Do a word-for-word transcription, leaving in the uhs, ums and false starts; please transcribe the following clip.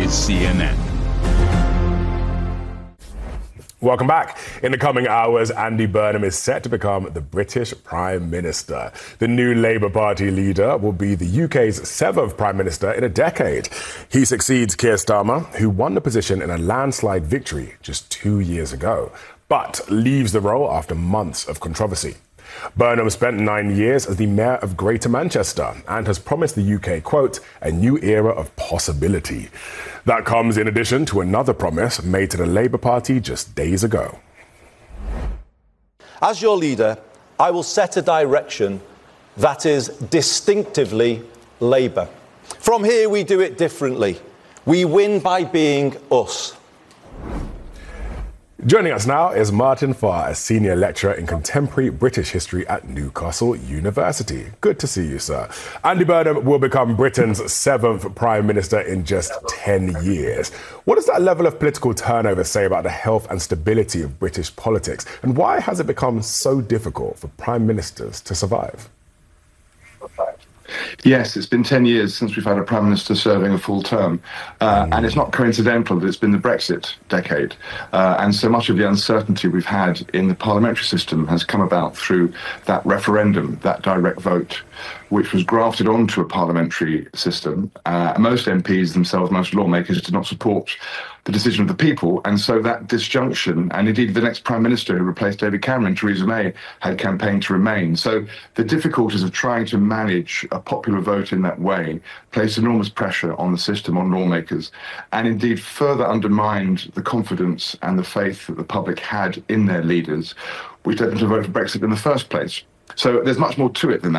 is C N N. Welcome back. In the coming hours, Andy Burnham is set to become the British Prime Minister. The new Labour Party leader will be the U K's seventh Prime Minister in a decade. He succeeds Keir Starmer, who won the position in a landslide victory just two years ago, but leaves the role after months of controversy. Burnham spent nine years as the Mayor of Greater Manchester and has promised the U K, quote, a new era of possibility. That comes in addition to another promise made to the Labour Party just days ago. As your leader, I will set a direction that is distinctively Labour. From here, we do it differently. We win by being us. Joining us now is Martin Farr, a senior lecturer in contemporary British history at Newcastle University. Good to see you, sir. Andy Burnham will become Britain's seventh Prime Minister in just ten years. What does that level of political turnover say about the health and stability of British politics? And why has it become so difficult for Prime Ministers to survive? Yes, it's been ten years since we've had a Prime Minister serving a full term. Uh, and it's not coincidental that it's been the Brexit decade. Uh, and so much of the uncertainty we've had in the parliamentary system has come about through that referendum, that direct vote, which was grafted onto a parliamentary system. Uh, most M Ps themselves, most lawmakers, did not support the decision of the people. And so that disjunction, and indeed the next Prime Minister who replaced David Cameron, Theresa May, had campaigned to remain. So the difficulties of trying to manage a popular vote in that way placed enormous pressure on the system, on lawmakers, and indeed further undermined the confidence and the faith that the public had in their leaders, which led them to vote for Brexit in the first place. So there's much more to it than that.